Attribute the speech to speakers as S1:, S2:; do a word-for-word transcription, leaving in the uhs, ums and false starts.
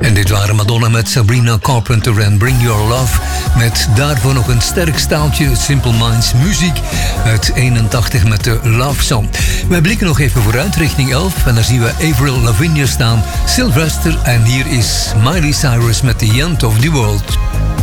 S1: En dit waren Madonna met Sabrina Carpenter en Bring Your Love. Met daarvoor nog een sterk staaltje Simple Minds muziek uit eenentachtig met de Love Song. Wij blikken nog even vooruit richting elf en daar zien we Avril Lavigne staan, Sylvester en hier is Miley Cyrus met The End of the World.